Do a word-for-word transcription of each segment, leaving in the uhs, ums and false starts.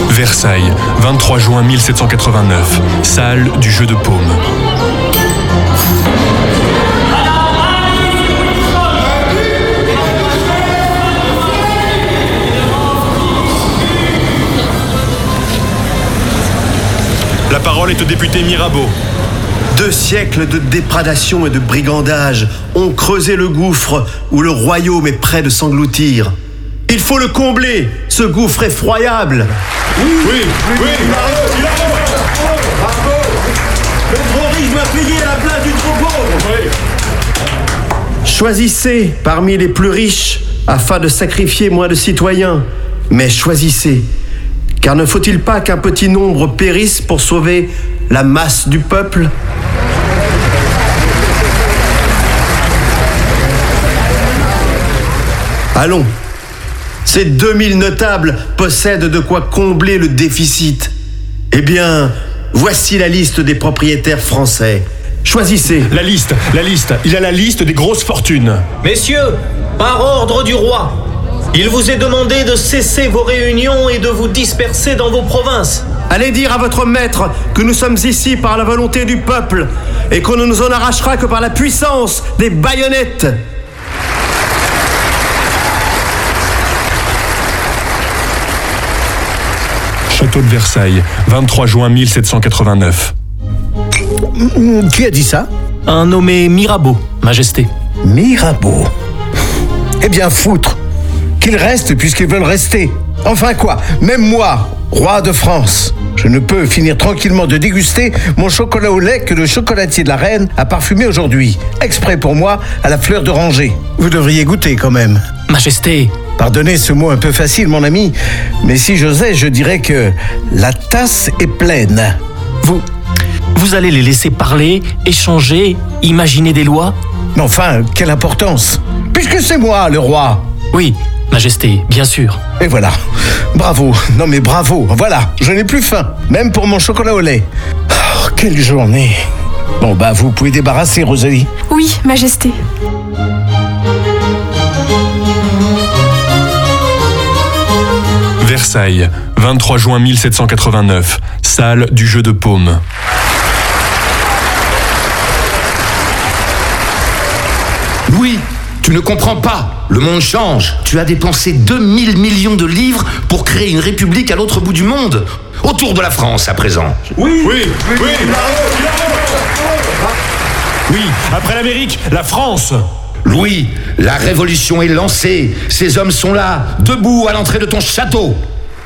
Versailles, vingt-trois juin mille sept cent quatre-vingt-neuf, salle du jeu de paume. La parole est au député Mirabeau. Deux siècles de déprédation et de brigandage ont creusé le gouffre où le royaume est près de s'engloutir. Il faut le combler, ce gouffre effroyable. Oui, oui, oui, oui. Bravo, bravo, bravo. Le trop riche doit payer à la place du trop pauvre. Oui. Choisissez parmi les plus riches afin de sacrifier moins de citoyens. Mais choisissez, car ne faut-il pas qu'un petit nombre périsse pour sauver la masse du peuple ? Allons. Ces deux mille notables possèdent de quoi combler le déficit. Eh bien, voici la liste des propriétaires français. Choisissez. La liste, la liste. Il a la liste des grosses fortunes. Messieurs, par ordre du roi, il vous est demandé de cesser vos réunions et de vous disperser dans vos provinces. Allez dire à votre maître que nous sommes ici par la volonté du peuple et qu'on ne nous en arrachera que par la puissance des baïonnettes. Château de Versailles, vingt-trois juin mille sept cent quatre-vingt-neuf. Qui a dit ça ? Un nommé Mirabeau, Majesté. Mirabeau ? Eh bien, foutre. Qu'ils restent puisqu'ils veulent rester. Enfin quoi, même moi, roi de France, je ne peux finir tranquillement de déguster mon chocolat au lait que le chocolatier de la reine a parfumé aujourd'hui, exprès pour moi, à la fleur d'oranger. Vous devriez goûter quand même. Majesté. Pardonnez ce mot un peu facile, mon ami, mais si j'osais, je dirais que la tasse est pleine. Vous... Vous allez les laisser parler, échanger, imaginer des lois ? Mais enfin, quelle importance ? Puisque c'est moi, le roi. Oui, Majesté, bien sûr. Et voilà. Bravo. Non mais bravo. Voilà, je n'ai plus faim. Même pour mon chocolat au lait. Oh, quelle journée. Bon bah, vous pouvez débarrasser, Rosalie. Oui, Majesté. Versailles, vingt-trois juin mille sept cent quatre-vingt-neuf, salle du jeu de paume. Louis, tu ne comprends pas. Le monde change. Tu as dépensé deux mille millions de livres pour créer une république à l'autre bout du monde. Autour de la France, à présent. Oui, Oui, oui, oui. bravo, bravo. Oui, après l'Amérique, la France. Louis, la révolution est lancée. Ces hommes sont là, debout à l'entrée de ton château.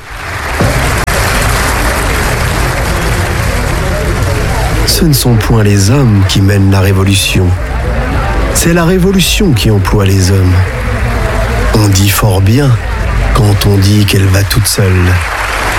Ce ne sont point les hommes qui mènent la révolution. C'est la révolution qui emploie les hommes. On dit fort bien quand on dit qu'elle va toute seule.